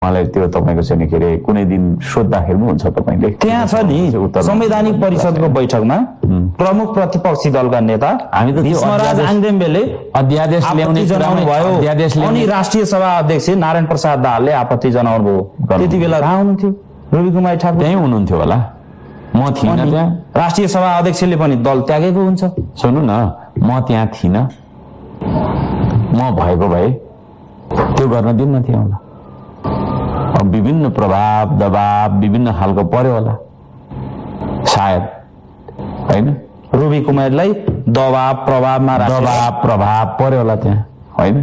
मलाई त्यो तपाईको चाहिँ के अरे कुनै दिन सोध्दाखेरि पनि हुन्छ तपाईले त्यहाँ छ नि संवैधानिक परिषदको बैठकमा प्रमुख प्रतिपक्षी दलका नेता हामी त भीष्मराज आङदेम्बेले अध्यादेश ल्याउने जनाउनु भयो अनि राष्ट्रिय सभा अध्यक्ष नारायण प्रसाद दाहालले आपत्ति जनाउनु भयो त्यति बेला कहाँ हुनुहुन्थ्यो रवि कुमार ठाकुर त्यही हुनुहुन्थ्यो होला म थिइनँ त्यहाँ राष्ट्रिय सभा अध्यक्षले पनि दल त्यागेको हुन्छ सुन्नु न म त्यहाँ थिइनँ म भएको भए त्यो गर्न दिन्न थिएँ होला विभिन्न प्रभाव दबाव विभिन्न खालको पर्यो होला सायद हैन रवि कुमारलाई दबाव प्रभावमा प्रभाव पर्यो होला त्यहाँ हैन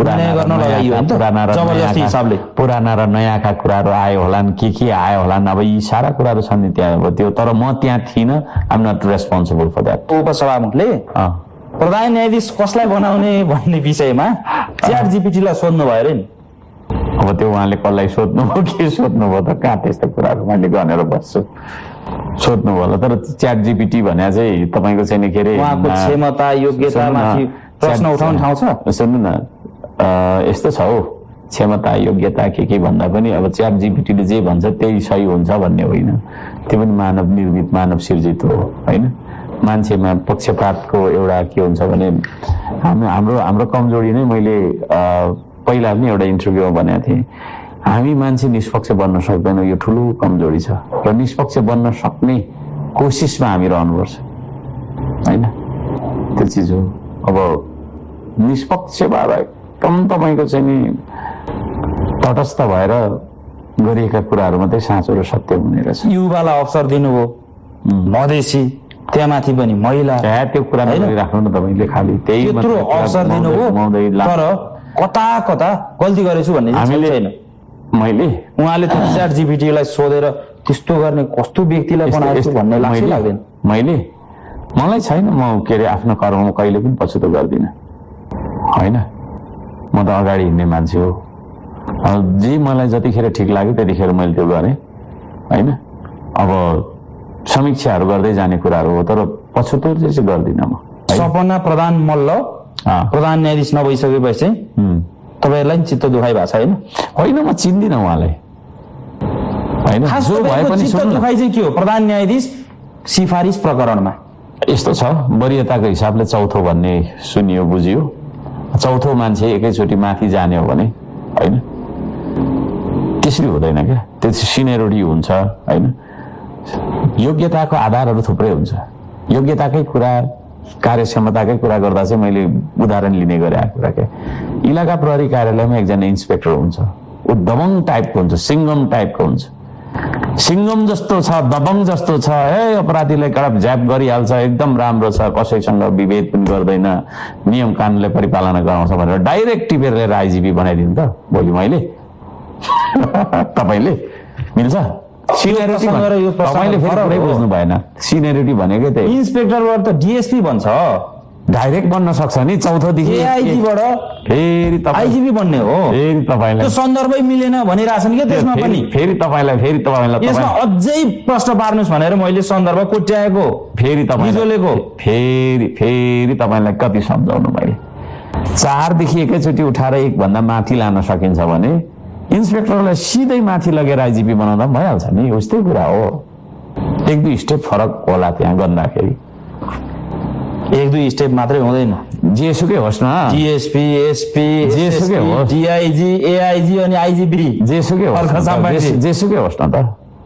पुराना र नयाँका कुराहरू आयो होला के आयो होला अब यी सारा कुराहरू छन् नि त्यहाँ अब त्यो तर म त्यहाँ थिइनँ आइ am not responsible for that उपसभामुखले प्रधान न्यायाधीश कसलाई बनाउने भन्ने विषयमा च्याट जीपीटीलाई सोध्नु भयो रे नि अब त्यो उहाँले कसलाई सोध्नुभयो के सोध्नुभयो त कहाँ त्यस्तो कुराहरू मैले गनेर बस्छु सोध्नु होला तर च्याट जीपीटी भने चाहिँ तपाईको चाहिँ के अरे उहाँको क्षमता योग्यतामाथि प्रश्न उठाउने ठाउँ छ सुन्नु न यस्तो छ हो क्षमता योग्यता के भन्दा पनि अब च्याट जीपीटीले जे भन्छ त्यही सही हुन्छ भन्ने होइन त्यो पनि मानव निर्मित मानव सिर्जित हो हैन मान्छेमा पक्षपातको एउटा के हुन्छ भने हाम्रो कमजोरी नै मैले पहिला पनि एउटा इन्टरभ्यूमा भनेको थिएँ हामी मान्छे निष्पक्ष बन्न सक्दैनौँ यो ठुलो कमजोरी छ र निष्पक्ष बन्न सक्ने कोसिसमा हामी रहनुपर्छ हैन त्यो चिज हो अब निष्पक्ष भएर एकदम तपाईँको चाहिँ नि तटस्थ भएर गरिएका कुराहरू मात्रै साँचो र सत्य हुने रहेछ युवालाई अवसर दिनुभयो मधेसी त्यहाँ माथि पनि महिला त्यो कुरा राख्नु न तपाईँले खालि त्यही अवसर दिनुभयो तर कता गल्ती गरेछु भन्ने छैन मैले उहाँले त्यो च्याट जीपीटीलाई सोधेर त्यस्तो गर्ने कस्तो व्यक्तिलाई बनाएको भन्ने लाग्दैन मलाई छैन म के अरे आफ्नो कर्ममा कहिले पनि पछुतो गर्दिनँ होइन म त अगाडि हिँड्ने मान्छे हो जे मलाई जतिखेर ठिक लाग्यो त्यतिखेर मैले त्यो गरेँ होइन अब समीक्षाहरू गर्दै जाने कुराहरू हो तर पछुतो चाहिँ गर्दिनँ म सपना प्रधान मल्ल प्रधान न्यायाधीश नभइसकेपछि तपाईहरुलाई चित्त दुखाइ भएको छ होइन म चिन्दिनँ उहाँलाई होइन जो भए पनि चित्त दुखाइ चाहिँ के हो प्रधान न्यायाधीश सिफारिस प्रकरणमा यस्तो छ वरियताको हिसाबले चौथो भन्ने सुनियो बुझियो चौथो मान्छे एकैचोटि माथि जाने हो भने होइन त्यसरी हुँदैन क्या त्यो सिनियरिटी हुन्छ होइन योग्यताको आधारहरू थुप्रै हुन्छ योग्यताकै कुरा कार्यक्षमताकै कुरा गर्दा चाहिँ मैले उदाहरण लिने गरेको कुरा के इलाका प्रहरी कार्यालयमा एकजना इन्सपेक्टर हुन्छ ऊ दबङ टाइपको हुन्छ सिङ्गम टाइपको हुन्छ सिङ्गम जस्तो छ दबङ जस्तो छ अपराधीलाई कडप झ्याप गरिहाल्छ एकदम राम्रो छ कसैसँग विभेद पनि गर्दैन नियम कानुनले परिपालना गराउँछ भनेर डाइरेक्ट टिपेर लिएर आइजिपी बनाइदिनु त भोलि मैले तपाईँले मिल्छ सिनियरिटी तपाईले फेरि पुरै बुझ्नु भएन सिनियरिटी भनेकै त्यही इन्सपेक्टरबाट त डिएसपी भन्छ डाइरेक्ट बन्न सक्छ नि चौथोदेखि एआइजीबाट फेरि आइजिपी बन्ने हो फेरि तपाईलाई त्यो सन्दर्भै मिलेन भनिराछन् के त्यसमा पनि फेरि तपाईलाई यसमा अझै प्रश्न पार्नुस् भनेर मैले सन्दर्भ कोट्याएको फेरि तपाईँले फेरि तपाईलाई कति सम्झाउनु मैले 4 देखि एकैचोटि उठाएर 1 भन्दा माथि लान सकिन्छ भने इन्सपेक्टरलाई सिधै माथि लगेर आइजिपी बनाउँदा भइहाल्छ नि उस्तै कुरा हो 1-2 स्टेप फरक होला त्यहाँ गर्दाखेरि 1-2 स्टेप मात्रै हुँदैन जेसुकै होस् न डीएसपी एसपी जेसुकै होस् डीआईजी एआईजी अनि आइजिपी जेसुकै होस् जेसुकै होस् न त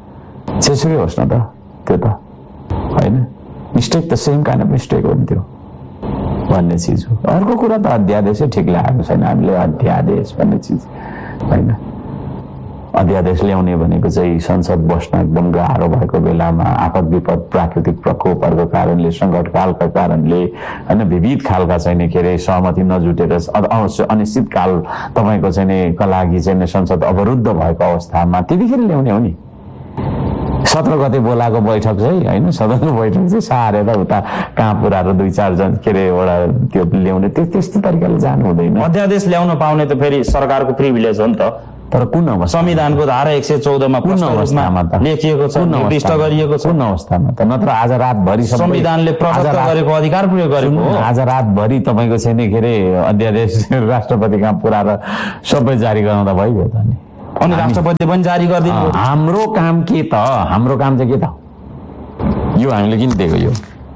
त्यो त हैन मिस्टेक त सेम काइन्ड अफ मिस्टेक हो नि त्यो भन्ने चिज हो अर्को कुरा त अध्यादेशै ठिक लागेको छैन हामीले अध्यादेश भन्ने चिज हैन अध्यादेश ल्याउने भनेको चाहिँ संसद बस्न एकदम गाह्रो भएको बेलामा आपद विपद प्राकृतिक प्रकोपहरूको कारणले सङ्कटकालका कारणले होइन विविध खालका चाहिँ के अरे सहमति नजुटेर अनिश्चित काल तपाईँको चाहिँ का लागि चाहिँ संसद अवरुद्ध भएको अवस्थामा त्यतिखेर ल्याउने हो नि 17 गते बोलाएको बैठक चाहिँ होइन सदनको बैठक चाहिँ सारेर उता कहाँ पुऱ्याएर 2-4 जन के अरे एउटा त्यो ल्याउने त्यस्तो तरिकाले जानु हुँदैन अध्यादेश ल्याउन पाउने त फेरि सरकारको प्रिभिलेज हो नि त तर कुन संविधानको धारा 114 मा कुन अवस्थामा त लेखिएको छ निर्दिष्ट गरिएको छ कुन अवस्थामा त नत्र आज रातभरि संविधानले प्रशस्त गरेको अधिकार प्रयोग गरेको हो आज रातभरि तपाईको चाहिँ के अरे अध्यादेश राष्ट्रपति कहाँ पुऱ्याएर सबै जारी गराउँदा भइगयो त नि अनि राष्ट्रपतिले पनि जारी गरिदिनु भयो। हाम्रो काम के त? हाम्रो काम चाहिँ के त? यो हामीले किन दिएको? यो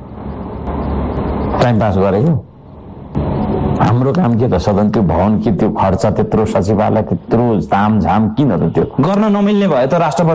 टाइम पास गरेको? हाम्रो काम के त? सदन त्यो भवन के त्यो खर्च त्यत्रो, सचिवालय त्यत्रो तामझाम किन त? त्यो गर्न नमिल्ने भए त राष्ट्रपति